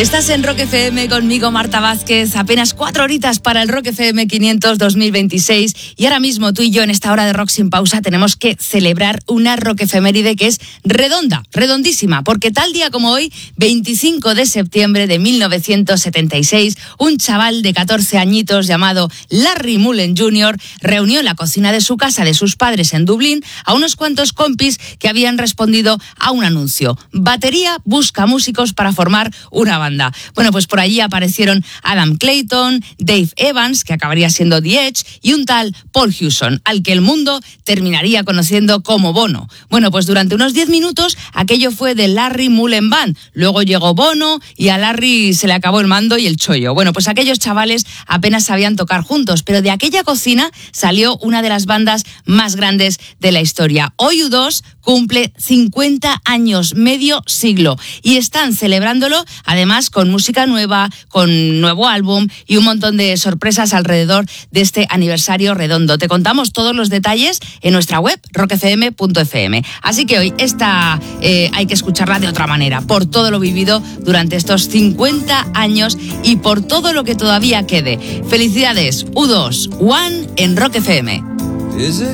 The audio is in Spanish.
Estás en Rock FM conmigo, Marta Vázquez. Apenas 4 horitas para el Rock FM 500 2026. Y ahora mismo tú y yo en esta hora de Rock Sin Pausa tenemos que celebrar una rock efeméride que es redonda, redondísima. Porque tal día como hoy, 25 de septiembre de 1976, un chaval de 14 añitos llamado Larry Mullen Jr. reunió en la cocina de su casa de sus padres en Dublín a unos cuantos compis que habían respondido a un anuncio. Batería busca músicos para formar una banda. Bueno, pues por allí aparecieron Adam Clayton, Dave Evans, que acabaría siendo The Edge, y un tal Paul Hewson, al que el mundo terminaría conociendo como Bono. Bueno, pues durante unos 10 minutos aquello fue de Larry Mullen Band. Luego llegó Bono y a Larry se le acabó el mando y el chollo. Bueno, pues aquellos chavales apenas sabían tocar juntos, pero de aquella cocina salió una de las bandas más grandes de la historia. Hoy U2 cumple 50 años, medio siglo, y están celebrándolo además con música nueva, con nuevo álbum y un montón de sorpresas alrededor de este aniversario redondo. Te contamos todos los detalles en nuestra web rockfm.fm. Así que hoy esta hay que escucharla de otra manera, por todo lo vivido durante estos 50 años y por todo lo que todavía quede. Felicidades, U2, One en Rock FM.